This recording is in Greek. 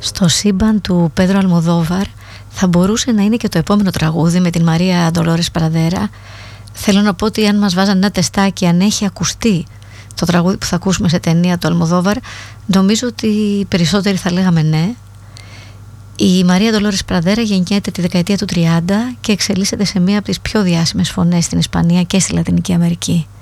στο σύμπαν του Πέδρο Αλμοδόβαρ θα μπορούσε να είναι και το επόμενο τραγούδι με την Μαρία Ντολόρες Πραδέρα. Θέλω να πω ότι αν μας βάζαν ένα τεστάκι, αν έχει ακουστεί το τραγούδι που θα ακούσουμε σε ταινία του Αλμοδόβαρ, νομίζω ότι οι περισσότεροι θα λέγαμε ναι. Η Μαρία Ντολόρες Πραδέρα γεννιέται τη δεκαετία του 30 και εξελίσσεται σε μία από τις πιο διάσημες φωνές στην Ισπανία και στη Λατινική Αμερική.